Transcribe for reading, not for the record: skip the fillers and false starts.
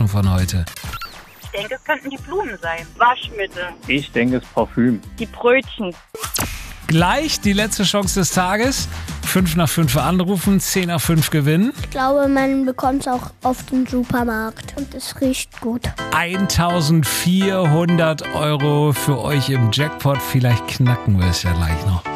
Einordnung von heute? Ich denke, es könnten die Blumen sein. Waschmittel. Ich denke, es ist Parfüm. Die Brötchen. Gleich die letzte Chance des Tages. 5 nach 5 anrufen, 10 nach 5 gewinnen. Ich glaube, man bekommt es auch auf dem Supermarkt und es riecht gut. 1.400 € für euch im Jackpot. Vielleicht knacken wir es ja gleich noch.